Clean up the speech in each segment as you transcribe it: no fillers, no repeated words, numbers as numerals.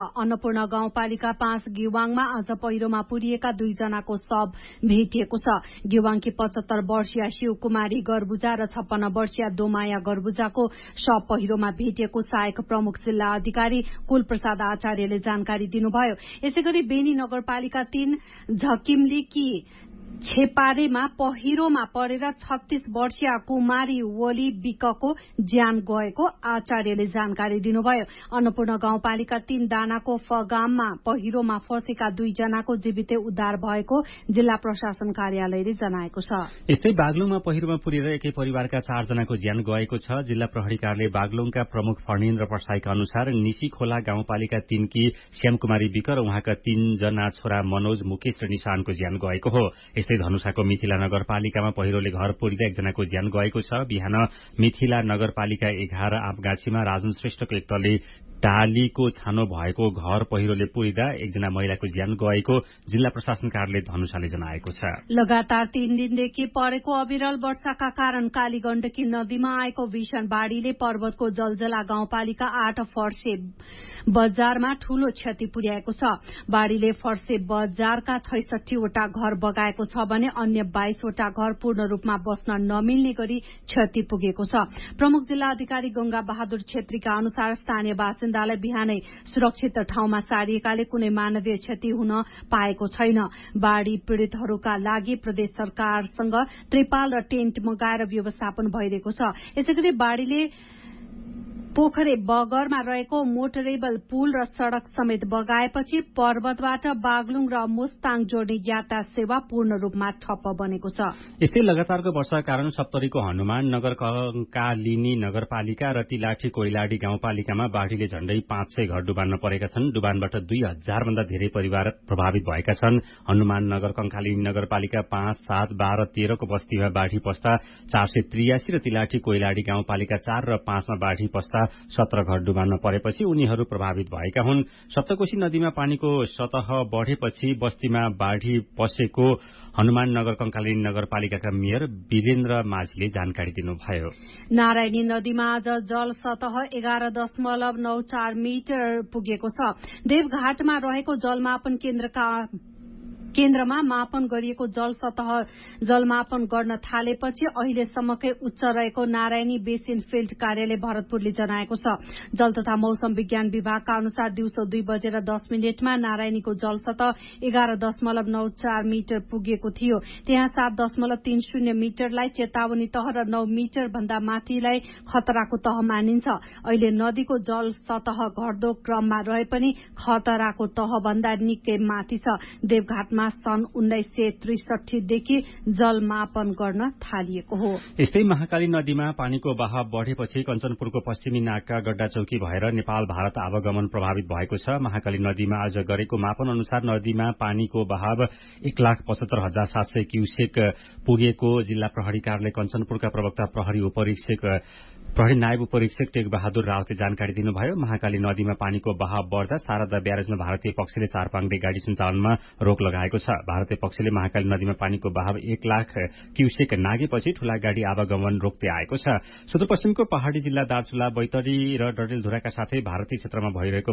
अन्नपूर्ण गाउँपालिका 5 गिवाङमा आज पहिरोमा पुरिएका 2 जनाको शव भेटिएको छ। गिवाङकी 75 वर्षीय शिवकुमारी गर्बुजा र 56 वर्षीय दोमाया गर्बुजाको शव पहिरोमा भेटिएको सहायक प्रमुख जिल्ला अधिकारी कुलप्रसाद आचार्यले जानकारी दिनुभयो। यसैगरी बेनी नगरपालिका 3 झकिमलीकी छेपारेमा पहिरोमा परेर 36 वर्षीय कुमारी वली विकको ज्यान गएको आचार्यले जानकारी दिनुभयो। अन्नपूर्ण गाउँपालिका 3 दानाको फगाममा पहिरोमा फँसेका 2 जनाको जीवितै उद्धार भएको जिल्ला प्रशासन कार्यालयले जनाएको छ। यस्तै बागलुङमा पहिरोमा पुरेर एकै परिवारका 4 जनाको ज्यान गएको छ। जिल्ला प्रहरी कार्यालय बागलुङका प्रमुख फर्णेन्द्र प्रसाईका अनुसार निसी खोला गाउँपालिका 3 की श्यामकुमारी विक र उहाँका 3 जना छोरा मनोज, मुकेश र निशानको ज्यान गएको हो। यस्तै धनुषाको मिथिला नगरपालिकामा पहिरोले घर पोरिँदा 1 जनाको ज्यान गएको छ। बिहान मिथिला नगरपालिका 11 आपगाछीमा राजन श्रेष्ठको एक तले टालीको छानो भएको घर पहिरोले पुरिँदा 1 जना महिलाको ज्यान गएको जिल्ला प्रशासन कार्यालय धनुषाले जनाएको छ। लगातार 3 दिनदेखि परेको अविरल वर्षाका कारण कालीगण्डकी नदीमा आएको भीषण बाढ़ीले पर्वतको जलजला गाउँपालिका 8 फर्से बजारमा ठूलो क्षति पुर्याएको छ। बाढ़ीले फर्से बजारका 66 वटा घर बगाएको छ भने अन्य 22 वटा घर पूर्ण रूपमा बस्न नमिल्ने गरी क्षति पुगेको छ। प्रमुख जिल्ला अधिकारी गंगा बहादुर छेत्रीका अनुसार स्थानीय बासिन्दालाई बिहानै सुरक्षित ठाउँमा सारिएकाले कुनै मानवीय क्षति हुन पाएको छैन। बाढ़ी पीड़ितहरूका लागि प्रदेश सरकारसँग त्रिपाल र टेन्ट मगाएर व्यवस्थापन भइरहेको छ। यसैगरी बाढ़ीले पोखरे बगरमा रहेको मोटरेबल पुल र सड़क समेत बगाएपछि पर्वतबाट बागलुङ र मुस्ताङ जोड्ने यातायात सेवा पूर्ण रूपमा ठप्प बनेको छ। यस्तै लगातारको वर्षाका कारण सप्तरीको हनुमान नगर कंकालिनी नगरपालिका र तिलाठी कोइलाडी गाउँपालिकामा बाढ़ीले झण्डै 500 घर डुबान्न परेका छन्। डुबानबाट 2000 भन्दा धेरै परिवार प्रभावित भएका छन्। हनुमान नगर कंकालिनी नगरपालिका 5, 7, 12, 13 को बस्तीमा बाढ़ी पस्दा 483 र तिलाठी कोइलाडी गाउँपालिका 4 र 5 मा बाढ़ी पस्दा 17 घर डुबान्न परेपछि उनीहरू प्रभावित भएका हुन्। सप्तकोशी नदीमा पानीको सतह बढेपछि बस्तीमा बाढ़ी पसेको हनुमान नगर कंकालिनी नगरपालिकाका मेयर वीरेन्द्र माझीले जानकारी दिनुभयो। नारायणी नदीमा आज जल सतह 11.94 मिटर पुगेको छ। देवघाटमा रहेको जलमापन केन्द्रमा मापन गरिएको जल सतह जलमापन गर्न थालेपछि अहिलेसम्मकै उच्च रहेको नारायणी बेसिन फिल्ड कार्यालय भरतपुरले जनाएको छ। जल तथा मौसम विज्ञान विभागका अनुसार दिउँसो 2:10 नारायणीको जल सतह 11.94 मिटर पुगेको थियो। त्यहाँ 7.30 मिटरलाई चेतावनी तह र 9 मिटर भन्दा माथिलाई खतराको तह मानिन्छ। अहिले नदीको जल सतह घट्दो क्रममा रहे पनि खतराको तह भन्दा निकै माथि छ। देवघाटमा सन् 1963 देखि जलमापन गर्न थालिएको हो। यस्तै महाकाली नदीमा पानीको बहाव बढेपछि कञ्चनपुरको पश्चिमी नाकका गड्डा चौकी भएर नेपाल भारत आवागमन प्रभावित भएको छ। महाकाली नदीमा आज गरेको मापन अनुसार नदीमा पानीको बहाव 1,75,700 क्युसेक पुगेको जिल्ला प्रहरी कार्यालय कञ्चनपुरका प्रवक्ता प्रहरी नायब उपरीक्षक टेक बहादुर रावतले जानकारी दिनुभयो। महाकाली नदीमा पानीको बहाव बढ्दा शारदा ब्यारेजमा भारतीय पक्षले 4 पाङ्ग्रे गाड़ी सञ्चालनमा रोक लगाएको छ। भारतीय पक्षले महाकाली नदीमा पानीको बहाव 1 लाख क्युसेक नागेपछि ठूला गाड़ी आवागमन रोक्दै आएको छ। सुदूरपश्चिमको पहाड़ी जिल्ला दार्चुला, बैतडी र डडेलधुराका साथै भारतीय क्षेत्रमा भइरहेको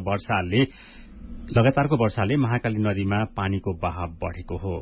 लगातारको वर्षाले महाकाली नदीमा पानीको बहाव बढेको हो।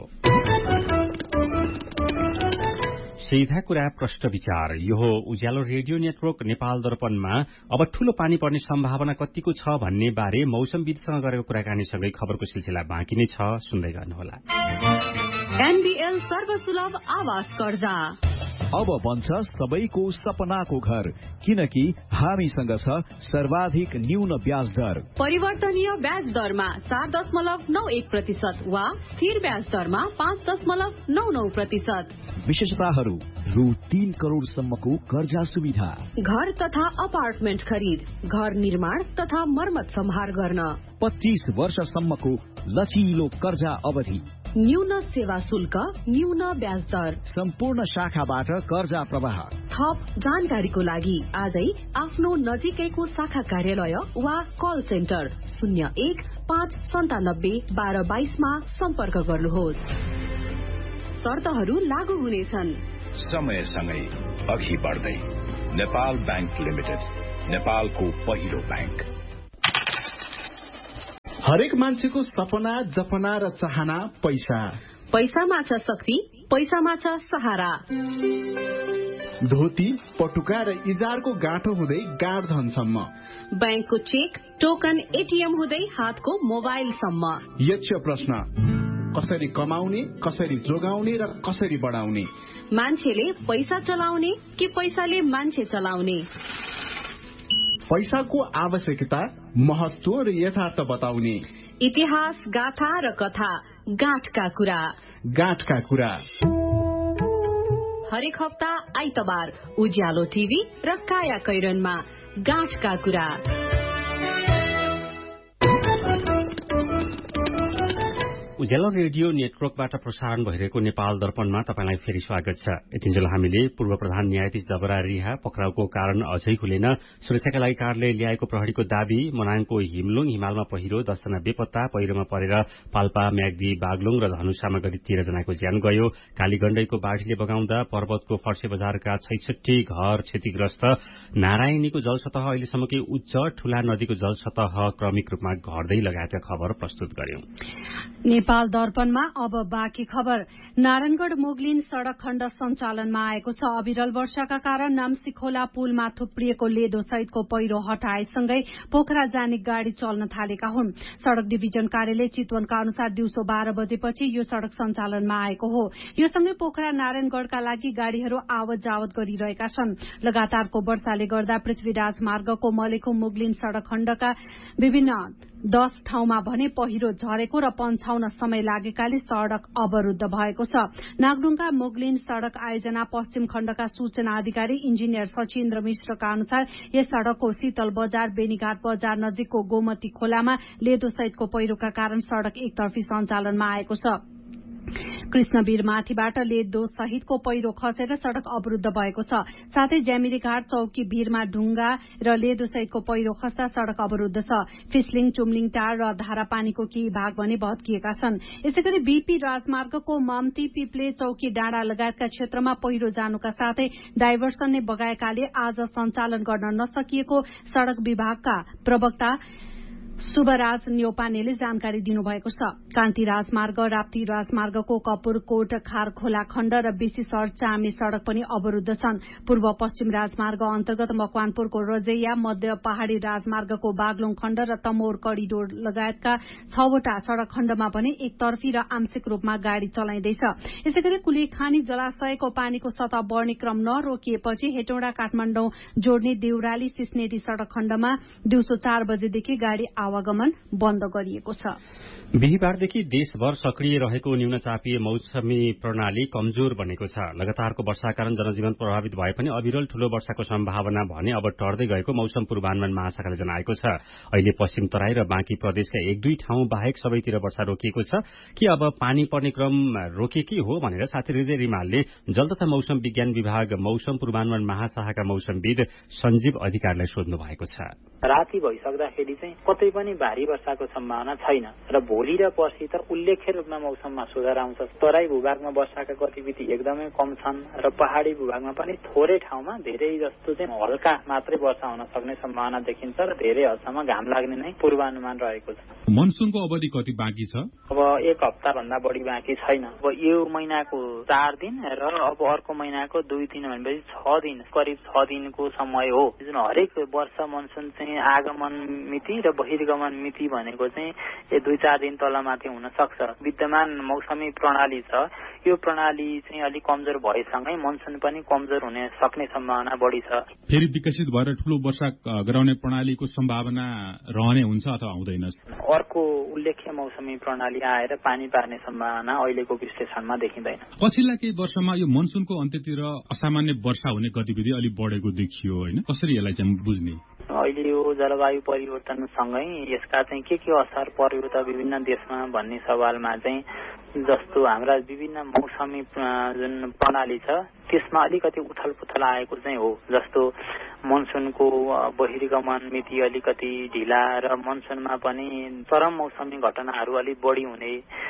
सीधा कुरा प्रश्न विचार। यो हो उज्यालो रेडियो नेटवर्क नेपाल दर्पणमा अब ठूलो पानी पर्ने सम्भावना कतिको छ भन्ने बारे मौसमविदसँग गरेको कुराकानीसँगै खबरको सिलसिला बाँकी नै छ, सुन्दै गर्नुहोला। एनबीएल सर्वसुलभ आवास कर्जा अब बन्छ सबैको सपनाको घर, किनकि हामीसँग छ सर्वाधिक न्यून ब्याज दर। परिवर्तनीय ब्याज दरमा 4.91% वा स्थिर ब्याज दरमा 5.99%। विशेषताहरू: रु 3 करोड़सम्मको कर्जा सुविधा, घर तथा अपार्टमेन्ट खरिद, घर निर्माण तथा मर्मत सम्हार गर्न, 25 वर्षसम्मको लचिलो कर्जा अवधि, न्यून सेवा शुल्क, न्यून ब्याज दर, सम्पूर्ण शाखाबाट कर्जा प्रवाह। थप जानकारीको लागि आजै आफ्नो नजिकैको शाखा कार्यालय वा कल सेन्टर 01-597-1222 मा सम्पर्क गर्नुहोस्। शर्तहरू लागू हुनेछन्। समयसँगै अघि बढ्दै नेपाल बैंक लिमिटेड, नेपालको पहिलो बैंक। हरेक मान्छेको सपना जपना र चाहना पैसा। पैसामा छ शक्ति, पैसामा छ सहारा। धोती, पटुका र इजारको गाँठो हुँदै गाड धनसम्म, बैंकको चेक, टोकन, एटीएम हुँदै हातको मोबाइलसम्म। यक्ष प्रश्न, कसरी कमाउने, कसरी जोगाउने र कसरी बढाउने? मान्छेले पैसा चलाउने कि पैसाले मान्छे चलाउने? पैसाको आवश्यकता, महत्व र यथार्थ बताउने। इतिहास, गाथा र कथा, गाँठका कुरा। गाँठका कुरा हरेक हप्ता आइतबार उज्यालो टिभी र काया कैरनमा गाँठका कुरा। उज्यालो रेडियो नेटवर्कबाट प्रसारण भइरहेको नेपाल दर्पणमा तपाईंलाई फेरि स्वागत छ। यतिन्जेल हामीले पूर्व प्रधान न्यायाधीश जबरा रिहा पक्राउको कारण अझै खुलेन, सुरक्षाका लागि कार्यालय ल्याएको प्रहरीको दावी, मनाङको हिमलुङ हिमालमा पहिरो, 10 जना बेपत्ता, पहिरोमा परेर पाल्पा, म्याग्दी, बागलुङ र धनुषामा गरी 13 जनाको ज्यान गयो। कालीगण्डकीको बाढीले बगाउँदा पर्वतको फर्से बजारका 66 घर क्षतिग्रस्त। नारायणीको जलसतह अहिलेसम्मकै उच्च, ठूला नदीको जलसतह क्रमिक रूपमा घट्दै लगायतका खबर प्रस्तुत गर्यौं। नेपाल दर्पणमा अब बाँकी खबर। नारायणगढ़ मोगलिन सड़क खण्ड सञ्चालनमा आएको छ। अविरल वर्षाका कारण नाम्सी खोला पुलमा थुप्रिएको लेदो सहितको पहिरो हटाएसँगै पोखरा जाने गाड़ी चल्न थालेका हुन्। सड़क डिभिजन कार्यालय चितवनका अनुसार दिउँसो 12 बजेपछि यो सड़क सञ्चालनमा आएको हो। यो सँगै पोखरा नारायणगढ़का लागि गाड़ीहरू आवत जावत गरिरहेका छन्। लगातारको वर्षाले गर्दा पृथ्वीराज मार्गको मलेखु मोगलिन सड़क खण्डका विभिन्न 10 ठाउँमा भने पहिरो झरेको र पन्छाउन समय लागेकाले सड़क अवरूद्ध भएको छ। नागडुङका मोगलिन सड़क आयोजना पश्चिम खण्डका सूचना अधिकारी इन्जिनियर सचिन्द्र मिश्रका अनुसार यस सड़कको शीतल बजार बेनीघाट बजार नजिकको गोमती खोलामा लेदो सहितको पहिरोका कारण सड़क एकतर्फी सञ्चालनमा आएको छ। कृष्णवीर माथिबाट लेदो सहितको पहिरो खसेर सड़क अवरूद्ध भएको छ। साथै ज्यामिरेघाट चौकी भीरमा ढुङ्गा र लेदो सहितको पहिरो खस्दा सड़क अवरूद्ध छ। फिसलिङ, चुम्लिङ टार र धारापानीको केही भाग भने भत्किएका छन्। यसैगरी बीपी राजमार्गको मम्ती, पिप्ले, चौकी डाँडा लगायतका क्षेत्रमा पहिरो जानुका साथै डाइभर्सन नै बगाएकाले आज सञ्चालन गर्न नसकिएको सड़क विभागका प्रवक्ता शुभराज न्यौपानेले जानकारी दिनुभएको छ। कान्ति राजमार्ग, राप्ती राजमार्गको कपुरकोट खारखोला खण्ड र बेसीसर चामे सड़क पनि अवरूद्ध छन्। पूर्व पश्चिम राजमार्ग अन्तर्गत मकवानपुरको रजैया, मध्य पहाड़ी राजमार्गको बागलुङ खण्ड र तमोर करिडोर लगायतका 6 वटा सड़क खण्डमा भने एकतर्फी र आंशिक रूपमा गाड़ी चलाइँदैछ। यसैगरी कुलेखानी जलाशयको पानीको सतह बढ्ने क्रम नरोकिएपछि हेटौँडा काठमाडौँ जोड्ने देउराली सिस्नेरी सड़क खण्डमा दिउँसो 4 बजेदेखि गाड़ी आवागमन बन्द गरिएको छ। बिहीबारदेखि देशभर सक्रिय रहेको न्यूनचापीय मौसमी प्रणाली कमजोर बनेको छ। लगातारको वर्षाका कारण जनजीवन प्रभावित भए पनि अविरल ठूलो वर्षाको सम्भावना भने अब टर्दै गएको मौसम पूर्वानुमान महाशाखाले जनाएको छ। अहिले पश्चिम तराई र बाँकी प्रदेशका 1-2 ठाउँ बाहेक सबैतिर वर्षा रोकिएको छ कि अब पानी पर्ने क्रम रोकेकै हो भनेर साथी हृदय रिमालले जल तथा मौसम विज्ञान विभाग मौसम पूर्वानुमान महाशाखाका मौसमविद सञ्जीव अधिकारीलाई सोध्नु भएको छ। राति भइसक्दाखेरि चाहिँ कतै पनि भारी वर्षाको सम्भावना छैन र भोलि र पर्सि त उल्लेख्य रूपमा मौसममा सुधार आउँछ। तराई भूभागमा वर्षाका गतिविधि एकदमै कम छन् र पहाड़ी भूभागमा पनि थोरै ठाउँमा धेरै जस्तो चाहिँ हल्का मात्रै वर्षा हुन सक्ने सम्भावना देखिन्छ र धेरै हदसम्म घाम लाग्ने नै पूर्वानुमान रहेको छ। मनसुनको अवधि कति बाँकी छ? अब 1 हप्ता भन्दा बढी बाँकी छैन। अब यो महिनाको 4 दिन र अब अर्को महिनाको 2 दिन भनेपछि 6 दिन, करिब 6 दिनको समय हो। जुन हरेक वर्ष मनसुन चाहिँ आगमन मिति र बहिर्गमन मिति भनेको चाहिँ 2-4 दिन तलमाथि हुन सक्छ। विद्यमान मौसमी प्रणाली छ, यो प्रणाली चाहिँ अलिक कमजोर भएसँगै मनसुन पनि कमजोर हुने सक्ने सम्भावना बढी छ। फेरि विकसित भएर ठूलो वर्षा गराउने प्रणालीको सम्भावना रहने हुन्छ अथवा हुँदैन? अर्को उल्लेख्य मौसमी प्रणाली आएर पानी पार्ने सम्भावना अहिलेको विश्लेषणमा देखिँदैन। पछिल्ला केही वर्षमा यो मनसुनको अन्त्यतिर असामान्य वर्षा हुने गतिविधि अलि बढेको देखियो होइन? कसरी यसलाई चाहिँ बुझ्ने? अहिले यो जलवायु परिवर्तनसँगै यसका चाहिँ के असर पर्यो त विभिन्न देशमा भन्ने सवालमा चाहिँ जस्तो हाम्रा विभिन्न मौसमी जुन प्रणाली छ त्यसमा अलिकति उथलपुथल आएको चाहिँ हो। जस्तो मनसुनको बहिर्गमन मिति अलिकति ढिला र मनसुनमा पनि चरम मौसमी घटनाहरू अलिक बढी हुने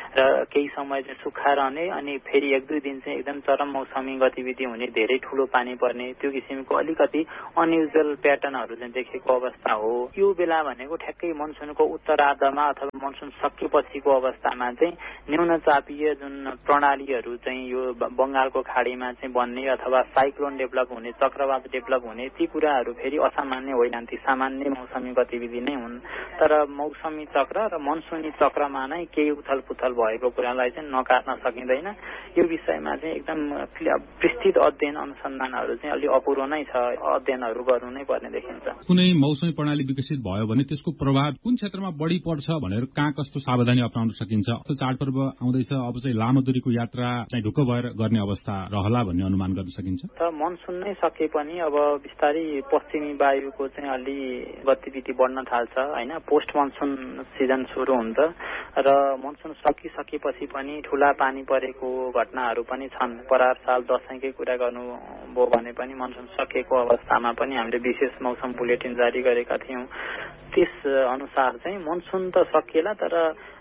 र केही समय चाहिँ सुक्खा रहने अनि फेरि 1-2 दिन चाहिँ एकदम चरम मौसमी गतिविधि हुने, धेरै ठूलो पानी पर्ने, त्यो किसिमको अलिकति अनयुजुअल प्याटर्नहरू चाहिँ देखेको अवस्था हो। यो बेला भनेको ठ्याक्कै मनसुनको उत्तरार्धमा अथवा मनसुन सकिएपछिको अवस्थामा चाहिँ न्यून चापीय जुन प्रणालीहरू चाहिँ यो बंगालको खाडीमा चाहिँ बन्ने अथवा साइक्लोन डेभलप हुने, चक्रवात डेभलप हुने, ती कुराहरू फेरि असामान्य होइनन्, ती सामान्य मौसमी गतिविधि नै हुन्। तर मौसमी चक्र र मनसुनी चक्रमा नै केही उथलपुथल भएको कुरालाई चाहिँ नकार्न सकिँदैन। यो विषयमा चाहिँ एकदम विस्तृत अध्ययन अनुसन्धानहरू चाहिँ अलि अपुरो नै छ, अध्ययनहरू गर्नु नै पर्ने देखिन्छ। कुनै मौसमी प्रणाली विकसित भयो भने त्यसको प्रभाव कुन क्षेत्रमा बढी पर्छ भनेर कहाँ कस्तो सावधानी अपनाउन सकिन्छ? चाडपर्व आउँदैछ, अब चाहिँ लामो दूरीको यात्रा चाहिँ ढुक्क भएर गर्ने अवस्था रहला भन्ने अनुमान गर्न सकिन्छ। त मनसुन नै सके पनि अब बिस्तारै पश्चिमी वायुको चाहिँ अलि गतिविधि बढ्न थाल्छ हैन। पोस्ट मनसुन सिजन सुरु हुन्छ र मनसुन सकिसकेपछि पनि ठूला पानी परेको घटनाहरू पनि छन्। परार साल दशैंकै कुरा गर्नुभयो भने पनि मनसुन सकेको अवस्थामा पनि हामीले विशेष मौसम बुलेटिन जारी गरेका थियौं। त्यस अनुसार चाहिँ मनसुन त सकिएला, तर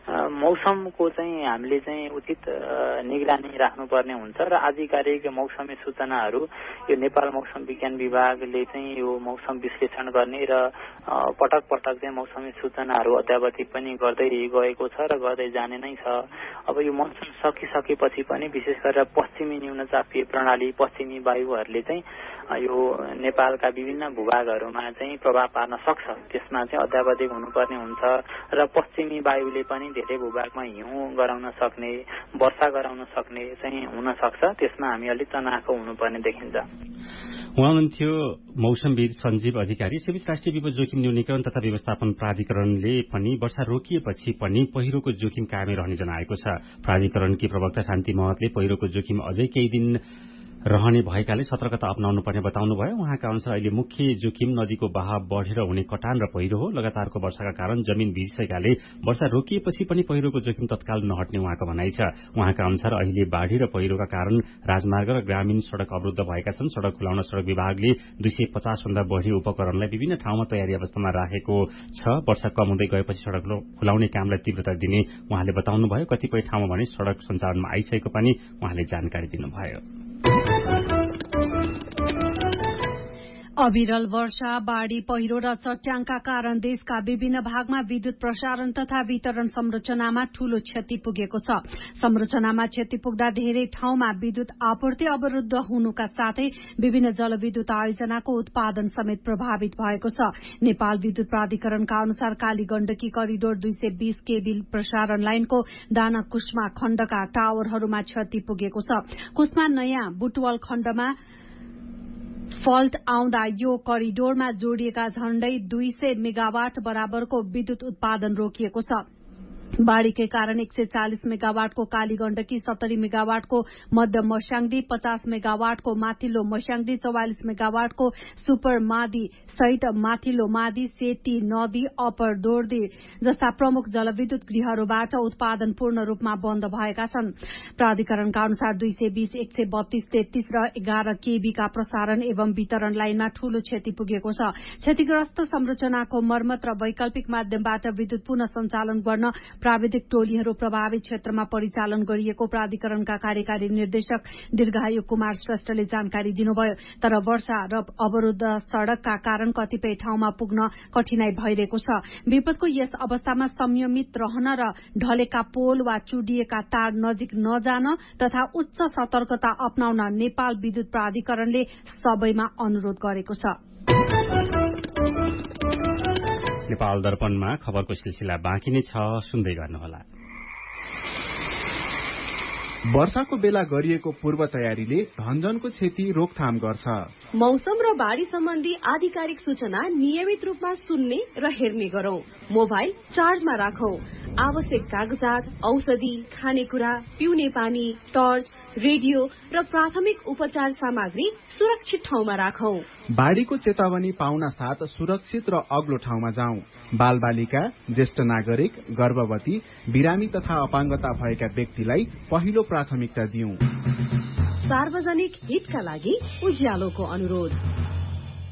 मौसमको चाहिँ हामीले चाहिँ उचित निगरानी राख्नुपर्ने हुन्छ र आधिकारिक मौसमी सूचनाहरू यो नेपाल मौसम विज्ञान विभागले चाहिँ यो मौसम विश्लेषण गर्ने र पटक पटक चाहिँ मौसमी सूचनाहरू अद्यावधि पनि गर्दै गएको छ र गर्दै जाने नै छ। अब यो मनसुन सकिसकेपछि पनि विशेष गरेर पश्चिमी न्यूनचापीय प्रणाली, पश्चिमी वायुहरूले चाहिँ यो नेपालका विभिन्न भूभागहरूमा चाहिँ प्रभाव पार्न सक्छ। त्यसमा चाहिँ अद्यावधिक हुनुपर्ने हुन्छ र पश्चिमी वायुले पनि धेरै भूभागमा हिउँ गराउन सक्ने, वर्षा गराउन सक्ने चाहिँ हुन सक्छ। त्यसमा हामी अलिक चनाखो हुनुपर्ने देखिन्छ। उहाँ हुनुहुन्थ्यो मौसमविद सञ्जीव अधिकारी। यसैबीच राष्ट्रिय विपद जोखिम न्यूनीकरण तथा व्यवस्थापन प्राधिकरणले पनि वर्षा रोकिएपछि पनि पहिरोको जोखिम कायमै रहने जनाएको छ। प्राधिकरणकी प्रवक्ता शान्ति महतले पहिरोको जोखिम अझै केही दिन रहने भएकाले सतर्कता अपनाउनु पर्ने बताउनुभयो। उहाँका अनुसार अहिले मुख्य जोखिम नदीको बहाव बढेर हुने कटान र पहिरो हो। लगातारको वर्षाका कारण जमिन भिजिसकेकाले वर्षा रोकिएपछि पनि पहिरोको जोखिम तत्काल नहट्ने उहाँको भनाइ छ। उहाँका अनुसार अहिले बाढ़ी र पहिरोका कारण राजमार्ग र ग्रामीण सड़क अवरुद्ध भएका छन्। सड़क खुलाउन सड़क विभागले 250 भन्दा बढ़ी उपकरणलाई विभिन्न ठाउँमा तयारी अवस्थामा राखेको छ। वर्षा कम हुँदै गएपछि सड़क खुलाउने कामलाई तीव्रता दिने उहाँले बताउनुभयो। कतिपय ठाउँमा भने सड़क सञ्चालनमा आइसकेको पनि उहाँले जानकारी दिनुभयो। अविरल वर्षा, बाढ़ी, पहिरो र चट्याङका कारण देशका विभिन्न भागमा विद्युत प्रसारण तथा वितरण संरचनामा ठूलो क्षति पुगेको छ। संरचनामा क्षति पुग्दा धेरै ठाउँमा विद्युत आपूर्ति अवरुद्ध हुनुका साथै विभिन्न जलविद्युत आयोजनाको उत्पादन समेत प्रभावित भएको छ। नेपाल विद्युत प्राधिकरणका अनुसार काली गण्डकी करिडोर 220 केबी प्रसारण लाइनको दाना कुस्मा खण्डका टावरहरूमा क्षति पुगेको छ। कुस्मा नयाँ बुटवल खण्डमा फल्ट आउँदा यो करिडोरमा जोडिएका झण्डै 200 मेगावाट बराबरको विद्युत उत्पादन रोकिएको छ। बाढ़ीकै कारण 140 मेगावाटको काली गण्डकी, 70 मेगावाटको मध्य मस्याङदी, 50 मेगावाटको माथिल्लो मस्याङदी, 44 मेगावाटको सुपर मादी सहित माथिल्लो मादी, सेती नदी, अप्पर दोर्दी जस्ता प्रमुख जलविद्युत गृहहरूबाट उत्पादन पूर्ण रूपमा बन्द भएका छन्। प्राधिकरणका अनुसार 220, 132, 33 र 11 केबीका प्रसारण एवं वितरण लाइनमा ठूलो क्षति पुगेको छ। क्षतिग्रस्त संरचनाको मर्मत र वैकल्पिक माध्यमबाट विद्युत पुनः सञ्चालन गर्न प्राविधिक टोलीहरू प्रभावित क्षेत्रमा परिचालन गरिएको प्राधिकरणका कार्यकारी निर्देशक दीर्घायु कुमार श्रेष्ठले जानकारी दिनुभयो। तर वर्षा र अवरुद्ध सड़कका कारण कतिपय ठाउँमा पुग्न कठिनाई भइरहेको छ। विपदको यस अवस्थामा संयमित रहन र ढलेका पोल वा चुडिएका तार नजिक नजान तथा उच्च सतर्कता अपनाउन नेपाल विद्युत प्राधिकरणले सबैमा अनुरोध गरेको छ। नेपाल दर्पणमा खबरको सिलसिला बाँकी नै छ, सुन्दै गर्नुहोला। वर्षाको बेला गरिएको पूर्व तयारीले धनजनको क्षति रोकथाम गर्छ। मौसम र बाढ़ी सम्बन्धी आधिकारिक सूचना नियमित रूपमा सुन्ने र हेर्ने गरौं। मोबाइल चार्जमा राखौं। आवश्यक कागजात, औषधि, खानेकुरा, पिउने पानी, टर्च, रेडियो र प्राथमिक उपचार सामग्री सुरक्षित ठाउँमा राखौं। बाढ़ीको चेतावनी पाउन साथ सुरक्षित र अग्लो ठाउँमा जाउँ। बालबालिका, ज्येष्ठ नागरिक, गर्भवती, बिरामी तथा अपाङ्गता भएका व्यक्तिलाई पहिलो प्राथमिकता दिउँ। सार्वजनिक हितका लागि उज्यालोको अनुरोध।